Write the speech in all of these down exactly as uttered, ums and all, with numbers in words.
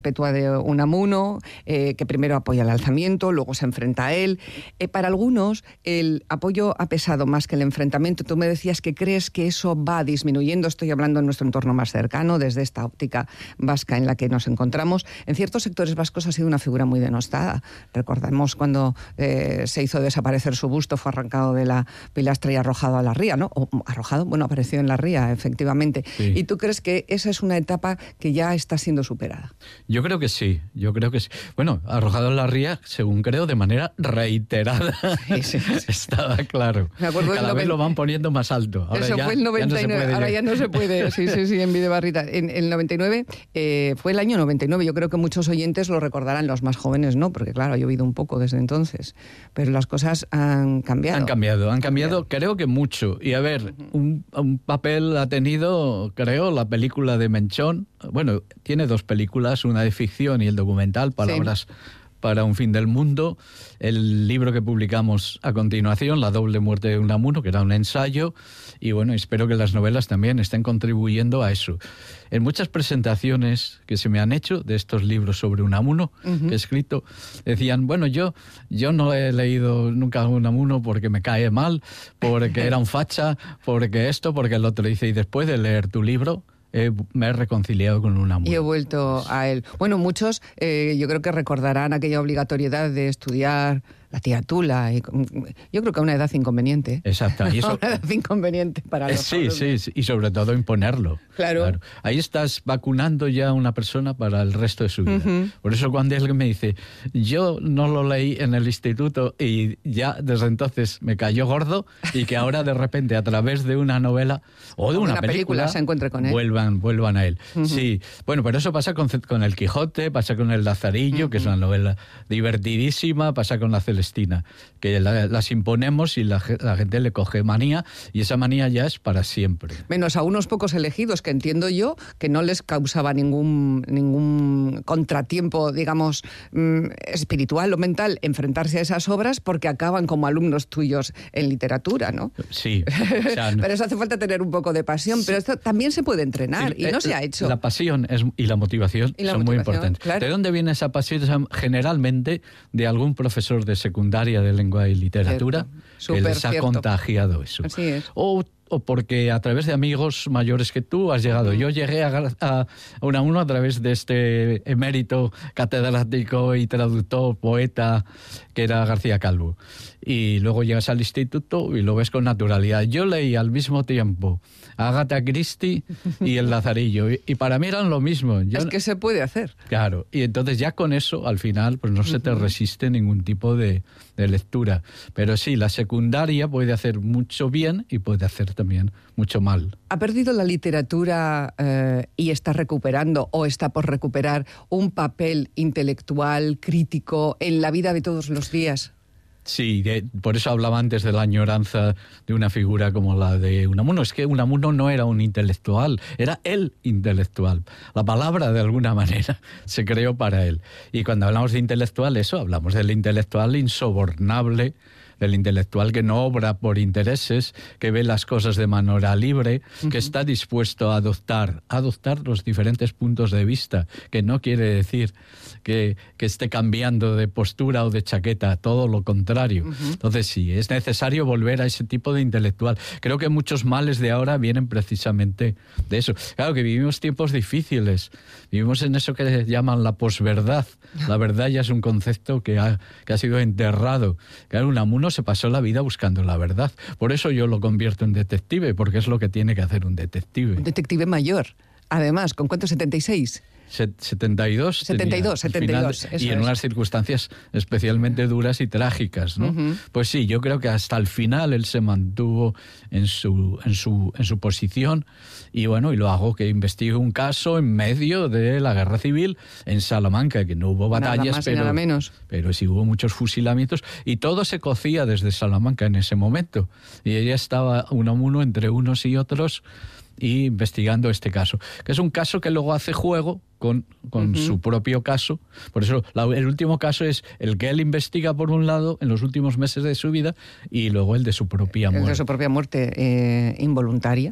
perpetua de Unamuno, eh, que primero apoya el alzamiento, luego se enfrenta a él. Eh, para algunos, el apoyo ha pesado más que el enfrentamiento. Tú me decías que crees que eso va disminuyendo. Estoy hablando en nuestro entorno más cercano, desde esta óptica vasca en la que nos encontramos. En ciertos sectores vascos ha sido una figura muy denostada. Recordamos cuando eh, se hizo desaparecer su busto, fue arrancado de la pilastra y arrojado a la ría, ¿no? O arrojado, bueno, apareció en la ría, efectivamente. Sí. ¿Y tú crees que esa es una etapa que ya está siendo superada? Yo creo que sí, yo creo que sí. Bueno, arrojado en la ría, según creo, de manera reiterada. Sí, sí, sí. Estaba claro. Me acuerdo Cada del vez noven... lo van poniendo más alto. Ahora Eso ya, fue el noventa y nueve, ya no ahora ya no se puede. Sí, sí, sí, en Videobarrita. En el noventa y nueve, eh, fue el año noventa y nueve. Yo creo que muchos oyentes lo recordarán, los más jóvenes no, porque claro, ha llovido un poco desde entonces. Pero las cosas han cambiado. Han cambiado, han cambiado, creo que mucho. Y a ver, un, un papel ha tenido, creo, la película de Menchón. Bueno, tiene dos películas, una de ficción y el documental, Palabras sí. para un fin del mundo. El libro que publicamos a continuación, La doble muerte de Unamuno, que era un ensayo. Y bueno, espero que las novelas también estén contribuyendo a eso. En muchas presentaciones que se me han hecho de estos libros sobre Unamuno, uh-huh. que he escrito, decían, bueno, yo, yo no he leído nunca a Unamuno porque me cae mal, porque era un facha, porque esto, porque el otro. Dice, y después de leer tu libro, Eh, me he reconciliado con Unamuno. Y he vuelto a él. Bueno, muchos eh, yo creo que recordarán aquella obligatoriedad de estudiar la tía Tula. Y, yo creo que a una edad inconveniente. Exacto. Y eso, a una edad inconveniente para los Sí, sí, sí, y sobre todo imponerlo. Claro. claro. Ahí estás vacunando ya a una persona para el resto de su vida. Uh-huh. Por eso cuando alguien me dice, yo no lo leí en el instituto y ya desde entonces me cayó gordo, y que ahora de repente a través de una novela o de una, una película, película se encuentre con él. Vuelvan, vuelvan a él. Uh-huh. Sí, bueno, pero eso pasa con, con El Quijote, pasa con El Lazarillo, uh-huh. que es una novela divertidísima, pasa con La Celestina, que la, las imponemos y la, la gente le coge manía, y esa manía ya es para siempre. Menos a unos pocos elegidos, que entiendo yo que no les causaba ningún, ningún contratiempo, digamos, mmm, espiritual o mental enfrentarse a esas obras, porque acaban como alumnos tuyos en literatura, ¿no? Sí. O sea, pero eso hace falta tener un poco de pasión, sí. pero esto también se puede entrenar, sí, y no eh, se ha hecho. La pasión es, y la motivación y la son motivación, muy importantes. Claro. ¿De dónde viene esa pasión? Generalmente de algún profesor de secundaria de lengua y literatura que les ha cierto. contagiado eso. Así es. O o porque a través de amigos mayores que tú has llegado. Yo llegué a, a Unamuno a través de este emérito catedrático y traductor, poeta, que era García Calvo. Y luego llegas al instituto y lo ves con naturalidad. Yo leí al mismo tiempo a Agatha Christie y El Lazarillo, y, y para mí eran lo mismo. Yo, es que se puede hacer. Claro, y entonces ya con eso, al final, pues no se te resiste ningún tipo de, de lectura. Pero sí, la secundaria puede hacer mucho bien y puede hacer también mucho mal. ¿Ha perdido la literatura eh, y está recuperando o está por recuperar un papel intelectual, crítico en la vida de todos los días? Sí, de, por eso hablaba antes de la añoranza de una figura como la de Unamuno. Es que Unamuno no era un intelectual, era el intelectual. La palabra, de alguna manera, se creó para él. Y cuando hablamos de intelectual, eso, hablamos del intelectual insobornable, del intelectual que no obra por intereses, que ve las cosas de manera libre, uh-huh. que está dispuesto a adoptar, a adoptar los diferentes puntos de vista, que no quiere decir que, que esté cambiando de postura o de chaqueta, todo lo contrario. Uh-huh. Entonces sí, es necesario volver a ese tipo de intelectual. Creo que muchos males de ahora vienen precisamente de eso. Claro que vivimos tiempos difíciles, vivimos en eso que llaman la posverdad. La verdad ya es un concepto que ha, que ha sido enterrado. Claro, Unamuno se pasó la vida buscando la verdad. Por eso yo lo convierto en detective, porque es lo que tiene que hacer un detective. Un detective mayor. Además, ¿con cuánto? ¿setenta y seis? setenta y dos. setenta y dos, setenta y dos. Y en es. unas circunstancias especialmente duras y trágicas, ¿no? Uh-huh. Pues sí, yo creo que hasta el final él se mantuvo en su, en su, en su posición, y bueno, y lo hago que investigue un caso en medio de la guerra civil en Salamanca, que no hubo batallas, nada más pero, y nada menos. pero sí hubo muchos fusilamientos, y todo se cocía desde Salamanca en ese momento. Y ella estaba Unamuno entre unos y otros, y investigando este caso, que es un caso que luego hace juego con, con uh-huh. su propio caso. Por eso la, el último caso es el que él investiga por un lado en los últimos meses de su vida, y luego el de su propia muerte. El de su propia muerte eh, involuntaria.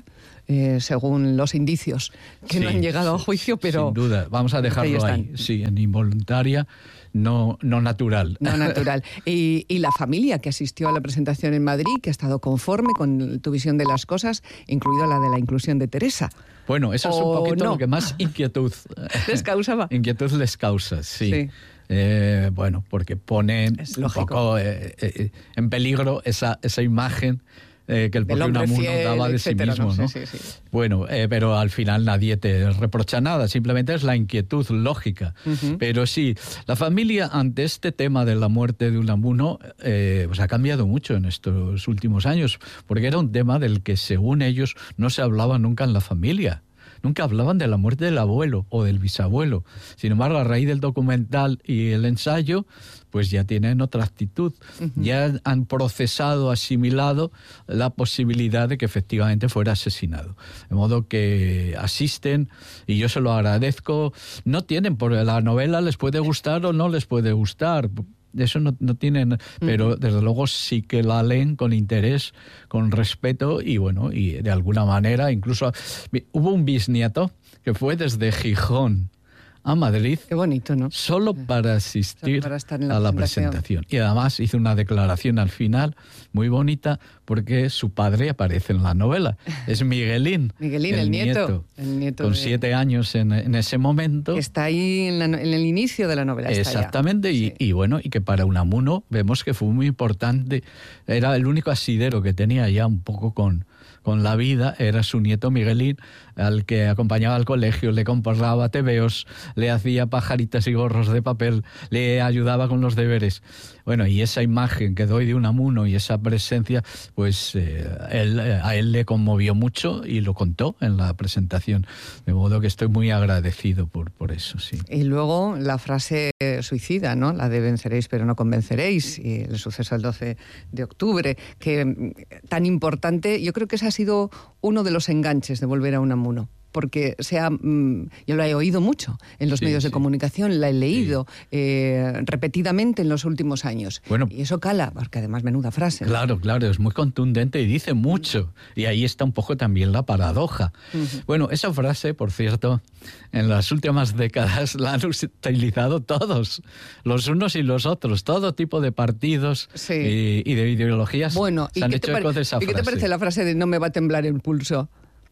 eh, según los indicios, que sí, no han llegado sí, a juicio, pero... Sin duda, vamos a dejarlo ahí, sí, en involuntaria, no, no natural. No natural. Y, y la familia que asistió a la presentación en Madrid, que ha estado conforme con tu visión de las cosas, incluida la de la inclusión de Teresa. Bueno, eso es un poquito no. lo que más inquietud les causaba. Inquietud les causa, sí. sí. Eh, bueno, porque pone un poco eh, eh, en peligro esa, esa imagen eh, que el propio Unamuno daba de etcétera, sí mismo, ¿no? Sí, sí, sí. Bueno, eh, pero al final nadie te reprocha nada, simplemente es la inquietud lógica. Uh-huh. Pero sí, la familia ante este tema de la muerte de Unamuno eh, pues ha cambiado mucho en estos últimos años, porque era un tema del que, según ellos, no se hablaba nunca en la familia. Nunca hablaban de la muerte del abuelo o del bisabuelo. Sin embargo, a raíz del documental y el ensayo, pues ya tienen otra actitud. Uh-huh. Ya han procesado, asimilado la posibilidad de que efectivamente fuera asesinado. De modo que asisten, y yo se lo agradezco. No tienen, por la novela les puede gustar o no les puede gustar. Eso no, no tienen, pero desde luego sí que la leen con interés, con respeto y bueno, y de alguna manera incluso hubo un bisnieto que fue desde Gijón a Madrid. Qué bonito, ¿no? Solo para asistir para estar en la a la presentación. presentación. Y además hizo una declaración al final muy bonita porque su padre aparece en la novela. Es Miguelín. Miguelín, el, el nieto, nieto. El nieto con de... siete años en, en ese momento. Que está ahí en, la, en el inicio de la novela. Exactamente. Y, sí. y bueno, y que para Unamuno vemos que fue muy importante. Era el único asidero que tenía ya un poco con... con la vida, era su nieto Miguelín, al que acompañaba al colegio, le compraba tebeos, le hacía pajaritas y gorros de papel, le ayudaba con los deberes. Bueno, y esa imagen que doy de Unamuno y esa presencia, pues eh, él, a él le conmovió mucho y lo contó en la presentación. De modo que estoy muy agradecido por, por eso, sí. Y luego la frase suicida, ¿no? La de venceréis pero no convenceréis, y el suceso del doce de octubre, que tan importante, yo creo que ese ha sido uno de los enganches de Volver a Unamuno. Porque sea, mmm, yo lo he oído mucho en los sí, medios de sí. comunicación, la he leído sí. eh, repetidamente en los últimos años. Bueno, y eso cala, porque además menuda frase. Claro, ¿no? Claro, es muy contundente y dice mucho. Y ahí está un poco también la paradoja. Uh-huh. Bueno, esa frase, por cierto, en las últimas décadas la han utilizado todos, los unos y los otros, todo tipo de partidos sí. y, y de ideologías bueno, se han hecho eco de esa frase. ¿Y qué te parece la frase de no me va a temblar el pulso?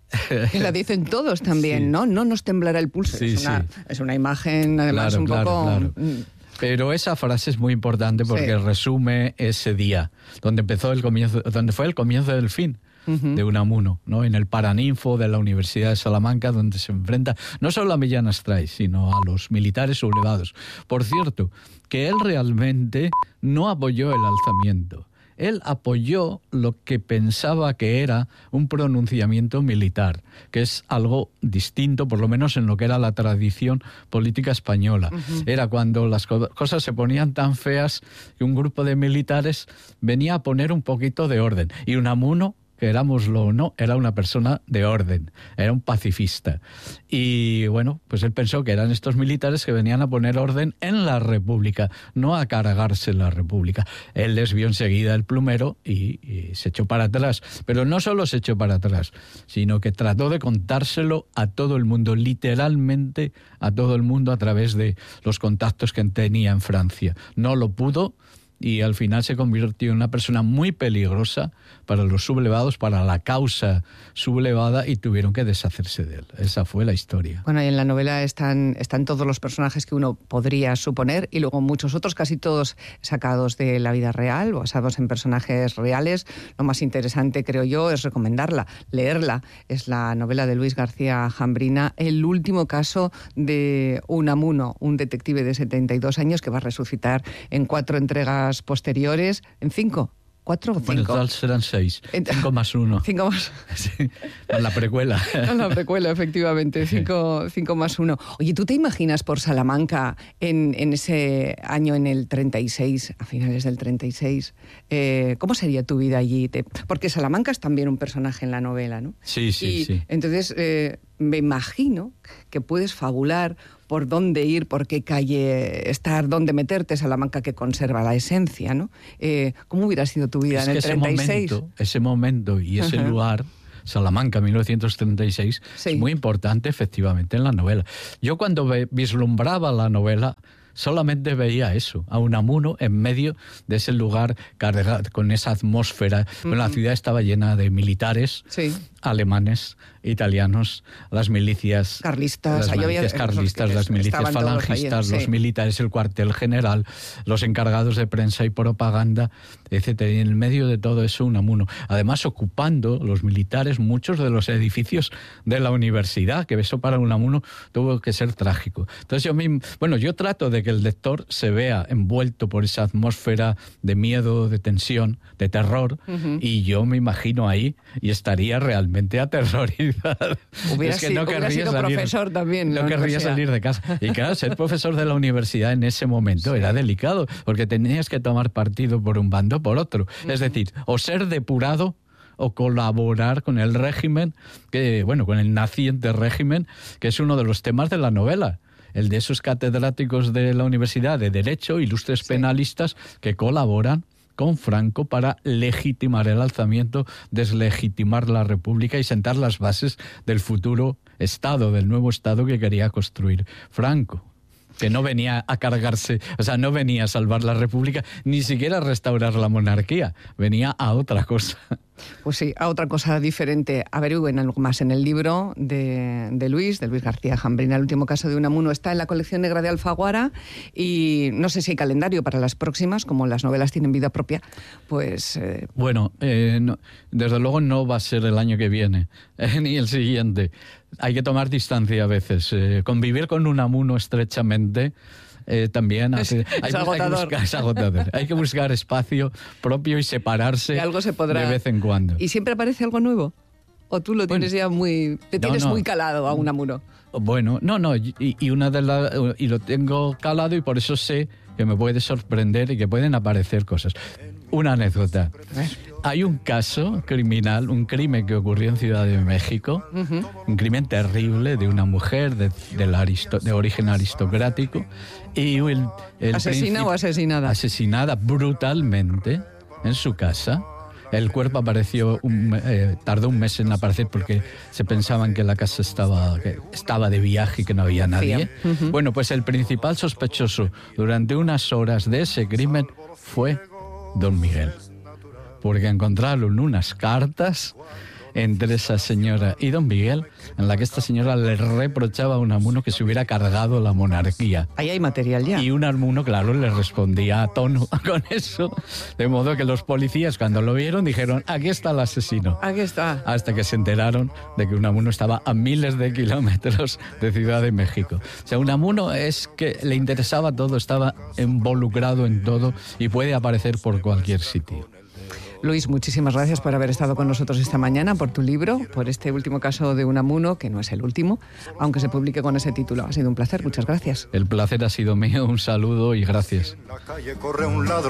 Que la dicen todos también, sí. ¿no? No nos temblará el pulso. Sí, es, una, sí. es una imagen, además, claro, un claro, poco... Claro. Pero esa frase es muy importante porque sí. resume ese día, donde empezó el comienzo, donde fue el comienzo del fin uh-huh. de Unamuno, ¿no? En el Paraninfo de la Universidad de Salamanca, donde se enfrenta no solo a Millán Astray, sino a los militares sublevados. Por cierto, que él realmente no apoyó el alzamiento. Él apoyó lo que pensaba que era un pronunciamiento militar, que es algo distinto, por lo menos en lo que era la tradición política española. Uh-huh. Era cuando las co- cosas se ponían tan feas que un grupo de militares venía a poner un poquito de orden. Y Unamuno, querámoslo o no, era una persona de orden, era un pacifista. Y bueno, pues él pensó que eran estos militares que venían a poner orden en la República, no a cargarse la República. Él les vio enseguida el plumero y, y se echó para atrás. Pero no solo se echó para atrás, sino que trató de contárselo a todo el mundo, literalmente a todo el mundo a través de los contactos que tenía en Francia. No lo pudo. Y al final se convirtió en una persona muy peligrosa para los sublevados, para la causa sublevada, y tuvieron que deshacerse de él. Esa fue la historia. Bueno, y en la novela están, están todos los personajes que uno podría suponer, y luego muchos otros, casi todos sacados de la vida real, basados en personajes reales. Lo más interesante, creo yo, es recomendarla, leerla. Es la novela de Luis García Jambrina, El último caso de Unamuno, un detective de setenta y dos años que va a resucitar en cuatro entregas posteriores, en cinco, cuatro o cinco. Bueno, en total serán seis, cinco más uno. Cinco más. Sí, con la precuela. Con la precuela, efectivamente, cinco, cinco más uno. Oye, ¿tú te imaginas por Salamanca en, en ese año, en el treinta y seis, a finales del treinta y seis, eh, cómo sería tu vida allí? Te, porque Salamanca es también un personaje en la novela, ¿no? Sí, sí, y sí. Entonces, eh, me imagino que puedes fabular por dónde ir, por qué calle estar, dónde meterte. Salamanca, que conserva la esencia, ¿no? Eh, ¿Cómo hubiera sido tu vida es en el que treinta y seis? Ese momento, ese momento y ese uh-huh. lugar Salamanca, mil novecientos treinta y seis, sí. Es muy importante efectivamente en la novela. Yo cuando vislumbraba la novela solamente veía eso, a Unamuno en medio de ese lugar cargado, con esa atmósfera. Uh-huh. Bueno, la ciudad estaba llena de militares, sí. alemanes, italianos, las milicias carlistas, las milicias, había, carlistas, las milicias falangistas, allí, los sí. militares, el cuartel general, los encargados de prensa y propaganda, etcétera. Y en el medio de todo eso Unamuno, además ocupando los militares muchos de los edificios de la universidad, que eso para Unamuno tuvo que ser trágico. Entonces yo mismo, bueno, yo trato de que el lector se vea envuelto por esa atmósfera de miedo, de tensión, de terror, uh-huh. y yo me imagino ahí y estaría realmente aterrorizado. Hubiera, es que no hubiera sido salir, profesor también. No querría salir de casa. Y claro, ser profesor de la universidad en ese momento sí. era delicado, porque tenías que tomar partido por un bando o por otro. Uh-huh. Es decir, o ser depurado o colaborar con el régimen, que bueno, con el naciente régimen, que es uno de los temas de la novela. El de esos catedráticos de la Universidad de Derecho, ilustres sí. penalistas, que colaboran con Franco para legitimar el alzamiento, deslegitimar la República y sentar las bases del futuro Estado, del nuevo Estado que quería construir Franco, que no venía a cargarse, o sea, no venía a salvar la República, ni siquiera a restaurar la monarquía, venía a otra cosa. Pues sí, a otra cosa diferente. Averigüen algo más en el libro de, de Luis, de Luis García Jambrina, El último caso de Unamuno. Está en la colección negra de Alfaguara y no sé si hay calendario para las próximas, como las novelas tienen vida propia, pues... Eh... Bueno, eh, no, desde luego no va a ser el año que viene, eh, ni el siguiente. Hay que tomar distancia a veces. Eh, convivir con Unamuno estrechamente... Eh, también hace, es, hay, es agotador. Hay que buscar, es agotador. Hay que buscar espacio propio y separarse y algo se podrá, de vez en cuando. ¿Y siempre aparece algo nuevo? ¿O tú lo tienes bueno, ya muy... te tienes no, no. muy calado a Unamuno? Bueno, no, no. Y, y, una de la, y lo tengo calado y por eso sé que me puede sorprender y que pueden aparecer cosas. Una anécdota. Hay un caso criminal, un crimen que ocurrió en Ciudad de México, uh-huh. un crimen terrible de una mujer de, de, la aristo, de origen aristocrático. Y el, el ¿Asesina o asesinada? Asesinada brutalmente en su casa. El cuerpo apareció, un, eh, tardó un mes en aparecer porque se pensaban que la casa estaba, que estaba de viaje y que no había nadie. Uh-huh. Bueno, pues el principal sospechoso durante unas horas de ese crimen fue Don Miguel, porque encontraron unas cartas entre esa señora y Don Miguel, en la que esta señora le reprochaba a Unamuno que se hubiera cargado la monarquía. Ahí hay material ya. Y Unamuno, claro, le respondía a tono con eso, de modo que los policías, cuando lo vieron, dijeron, aquí está el asesino. Aquí está. Hasta que se enteraron de que Unamuno estaba a miles de kilómetros de Ciudad de México. O sea, Unamuno es que le interesaba todo, estaba involucrado en todo y puede aparecer por cualquier sitio. Luis, muchísimas gracias por haber estado con nosotros esta mañana, por tu libro, por este último caso de Unamuno, que no es el último, aunque se publique con ese título. Ha sido un placer, muchas gracias. El placer ha sido mío, un saludo y gracias.